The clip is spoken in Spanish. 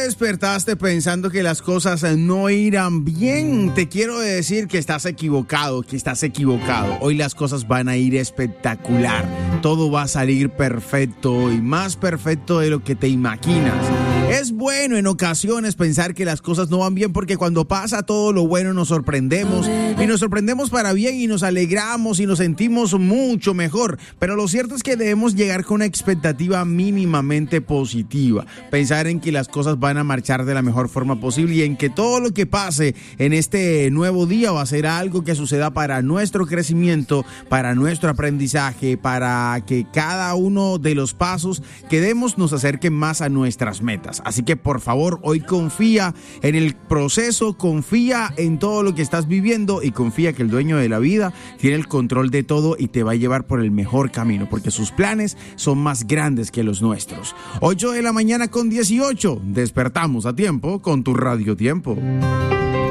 despertaste pensando que las cosas no irán bien, te quiero decir que estás equivocado, Hoy las cosas van a ir espectacular. Todo va a salir perfecto y más perfecto de lo que te imaginas. Es bueno en ocasiones pensar que las cosas no van bien porque cuando pasa todo lo bueno nos sorprendemos y nos sorprendemos para bien y nos alegramos y nos sentimos mucho mejor. Pero lo cierto es que debemos llegar con una expectativa mínimamente positiva. Pensar en que las cosas van a marchar de la mejor forma posible y en que todo lo que pase en este nuevo día va a ser algo que suceda para nuestro crecimiento, para nuestro aprendizaje, para que cada uno de los pasos que demos nos acerquen más a nuestras metas. Así que por favor, hoy confía en el proceso, confía en todo lo que estás viviendo y confía que el dueño de la vida tiene el control de todo y te va a llevar por el mejor camino, porque sus planes son más grandes que los nuestros. 8 de la mañana con 18, despertamos a tiempo con tu Radio Tiempo.